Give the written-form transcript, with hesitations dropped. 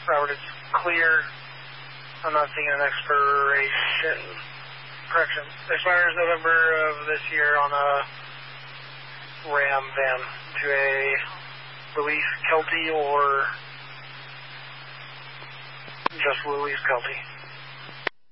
Robert, it's clear. I'm not seeing an expiration. Correction. Expires November of this year on a Ram van to a Louise Kelty or just Louise Kelty.